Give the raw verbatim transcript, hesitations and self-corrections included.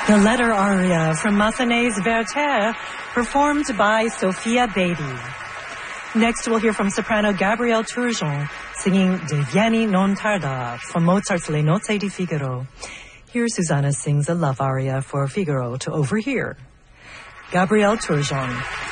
The letter aria from Massenet's Werther, performed by Sophia Beatty. Next, we'll hear from soprano Gabrielle Turgeon singing De Vieni non tarda from Mozart's Le Nozze di Figaro. Here, Susanna sings a love aria for Figaro to overhear. Gabrielle Turgeon.